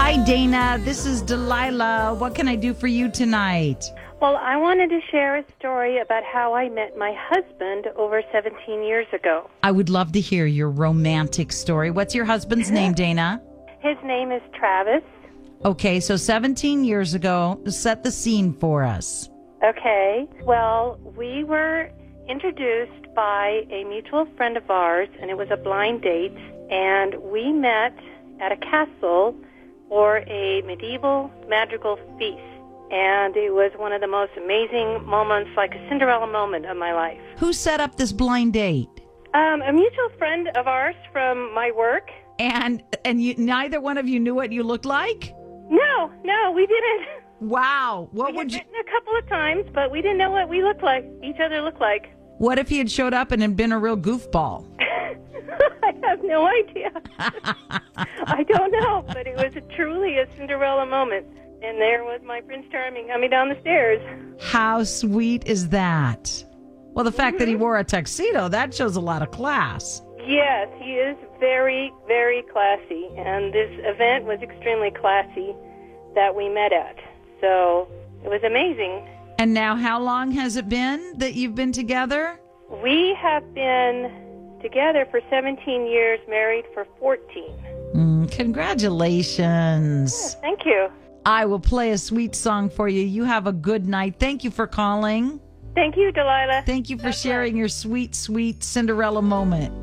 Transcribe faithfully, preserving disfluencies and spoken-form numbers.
Hi, Dana. This is Delilah. What can I do for you tonight? Well, I wanted to share a story about how I met my husband over seventeen years ago. I would love to hear your romantic story. What's your husband's name, Dana? His name is Travis. Okay, so seventeen years ago, set the scene for us. Okay. Well, we were introduced by a mutual friend of ours, and it was a blind date, and we met at a castle for a medieval magical feast. And it was one of the most amazing moments, like a Cinderella moment of my life. Who set up this blind date? Um, a mutual friend of ours from my work. And and you, neither one of you knew what you looked like? No, no, we didn't. Wow. What we would had you? written a couple of times, but we didn't know what we looked like, each other looked like. What if he had showed up and had been a real goofball? I have no idea. I don't know, but it was truly a Cinderella moment. And there was my Prince Charming coming down the stairs. How sweet is that? Well, the fact Mm-hmm. that he wore a tuxedo, that shows a lot of class. Yes, he is very, very classy. And this event was extremely classy that we met at. So it was amazing. And now how long has it been that you've been together? We have been together for seventeen years, married for fourteen. Mm, congratulations. Thank you. I will play a sweet song for you. You have a good night. Thank you for calling. Thank you, Delilah. Thank you for God sharing bless. your sweet, sweet Cinderella moment.